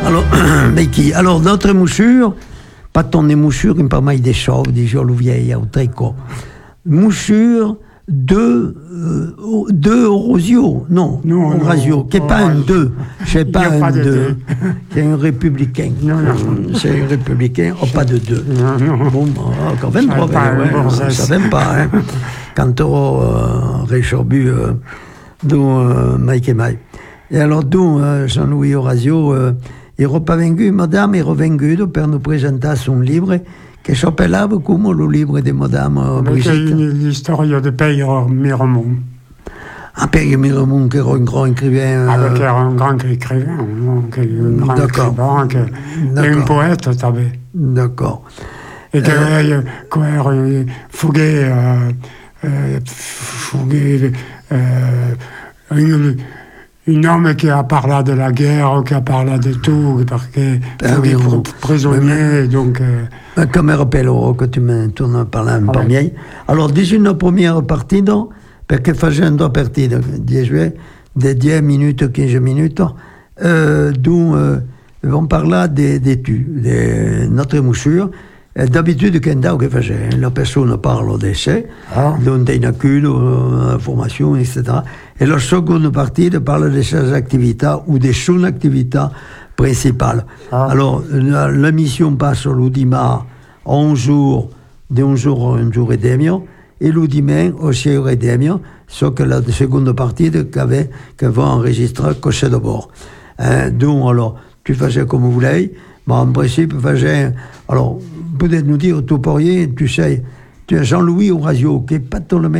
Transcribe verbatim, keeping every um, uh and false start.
Alors, mais qui, alors notre mouchure, pas ton des mouchures, une pas mal des chauves, des jolies vieilles, au tricot. Mouchure de euh, deux Orosio, non, non, Orasio, non, qui n'est pas un deux, c'est pas un deux, c'est un républicain. Non, non. C'est un républicain, oh, pas de deux. Non, non. Bon, bah, quand même, Ça pas, va, ouais, bon, ça ça, ne pas, hein. Quand on euh, réchorbu, euh, dont euh, Mike et Mike. Et alors, dont euh, Jean-Louis Orasio, euh, il repavengu, madame, il revengu pour nous présenter son livre, che s'appellava come le livre de Madame uh, Brigitte. L'histoire de Père Miremont. Ah, Père Miremont, qui era un grand écrivain. Ah, euh... qui era un grand écrivain, qui un grand écrivain, qui et un poète, t'avais. D'accord. Et qui euh... era Fouguet, euh, euh, Fouguet, euh, un, un homme qui a parlé de la guerre, qui a parlé de tout, parce que Fouguet prisonnier, oui, donc... Euh, Comme rappello que tu me tournes par là un peu mieux. Alors, dis une première partie, non? Parce que faisait une partie de dix dix minutes, quinze minutes, euh, dont euh, on parla de, de tu, de notre mouchure. Et d'habitude, quand on faisait, la personne parle d'essai, ah. dont il y a une formation, et cetera. Et la seconde partie parle de ses activités ou de son activité principale. Ah. Alors, la, la mission passe le dimanche un jour, d'un jour à un jour et demi, et le dimanche aussi une heure et demie, sauf que la seconde partie qu'avait, qu'avait enregistré coché de bord. Hein, donc, alors, tu faisais comme vous voulez, mais en principe, faisais, alors, peut-être nous dire, tu pourriez, tu sais, tu as Jean-Louis Orasio, qui n'est pas tout le même.